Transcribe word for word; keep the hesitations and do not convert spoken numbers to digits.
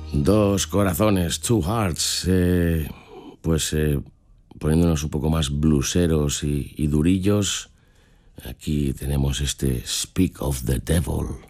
Dos corazones, two hearts, eh, pues eh, poniéndonos un poco más blueseros y, y durillos. Aquí tenemos este Speak of the Devil.